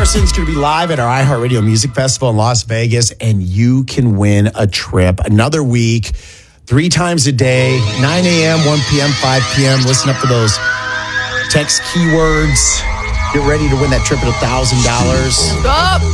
Parsons going to be live at our iHeartRadio Music Festival in Las Vegas, and you can win a trip. Another week, 3 times a day, 9 a.m., 1 p.m., 5 p.m. Listen up for those text keywords. Get ready to win that trip at $1,000.